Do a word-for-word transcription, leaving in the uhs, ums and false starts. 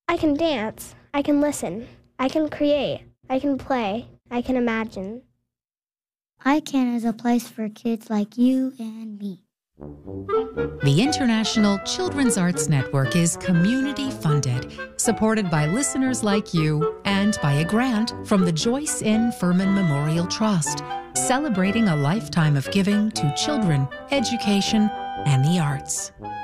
I can dance. I can listen. I can create. I can play. I can imagine. iCAN is a place for kids like you and me. The International Children's Arts Network is community-funded, supported by listeners like you, and by a grant from the Joyce N. Furman Memorial Trust, celebrating a lifetime of giving to children, education, and the arts.